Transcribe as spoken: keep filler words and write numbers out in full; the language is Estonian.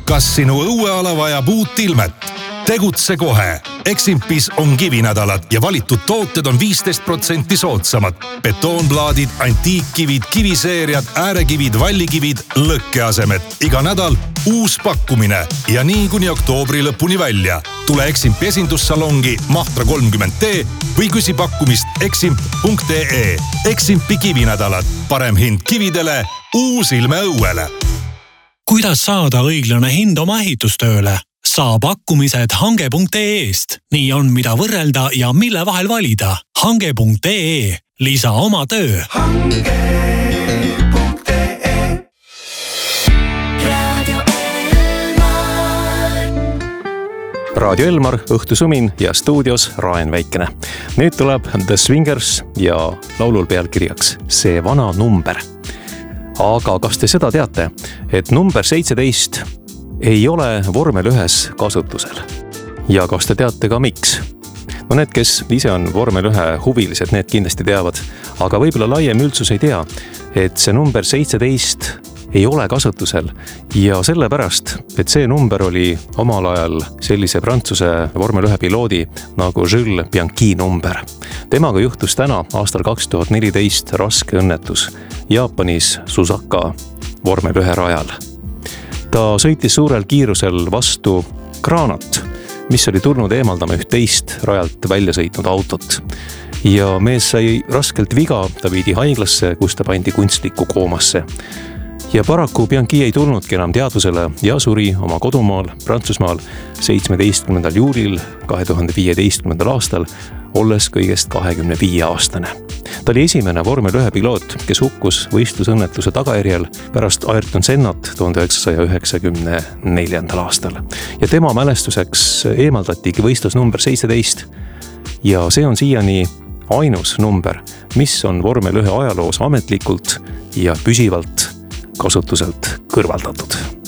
kas sinu õueala vajab uut ilmet? Tegutse kohe. Eximpis on kivinädalad ja valitud tooted on viisteist protsenti soodsamad. Betoonplaadid, antiikkivid, kiviseeriad, äärekivid, vallikivid, lõkkeasemed. Iga nädal uus pakkumine ja nii kuni oktoobri lõpuni välja. Tule Eximpi esindussalongi Mahtra kolmkümmend D või küsi pakkumist eximp punkt ee. Eximpi kivinädalad. Parem hind kividele, uus ilme õuele. Kuidas saada õiglane hind oma ehitustööle? Saa pakkumised hange punkt ee-st. Nii on mida võrrelda ja mille vahel valida. hange punkt ee. Lisa oma töö. hange punkt ee. Radio Elmar. Radio Elmar, õhtusumin ja stuudios Raen Väikene. Nüüd tuleb The Swingers ja laulul pealkirjaks See vana number. Aga kas te seda teate, et number seitseteist ei ole vormel ühes kasutusel? Ja kas te teate ka miks? No need, kes ise on vormel ühe huvilised, need kindlasti teavad, aga võib-olla laiem üldsus ei tea, et see number seitseteist ei ole kasutusel ja sellepärast, et see number oli omal ajal sellise prantsuse vormel ühe piloodi nagu Jules Bianchi number. Temaga juhtus täna aastal kaks tuhat neliteist raske õnnetus Jaapanis Susaka vormel ühe rajal. Ta sõitis suurel kiirusel vastu kraanat, mis oli tulnud eemaldama üht teist rajalt välja sõitnud autot. Ja mees sai raskelt viga, ta viidi haiglasse, kus ta pandi kunstlikku koomasse. Ja paraku Bianchi ei tulnudki enam teadvusele ja suri oma kodumaal Prantsusmaal seitsmeteistkümnendal juulil kahe tuhande viieteistkümnendal aastal, olles kõigest kahekümne viie aastane. Ta oli esimene vormel ühe piloot, kes hukkus võistlusõnnetuse tagajärjel pärast Ayrton Sennat tuhande üheksasaja üheksakümne neljandal aastal. Ja tema mälestuseks eemaldatigi võistlus number seitseteist. Ja see on siiani ainus number, mis on vormel ühe ajaloos ametlikult ja püsivalt kasutuselt kõrvaldatud.